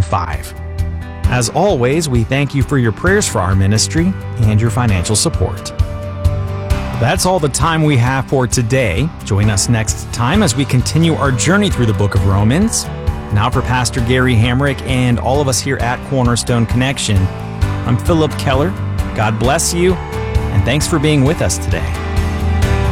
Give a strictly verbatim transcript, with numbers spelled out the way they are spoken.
five. As always, we thank you for your prayers for our ministry and your financial support. That's all the time we have for today. Join us next time as we continue our journey through the book of Romans. Now for Pastor Gary Hamrick and all of us here at Cornerstone Connection, I'm Philip Keller. God bless you, and thanks for being with us today.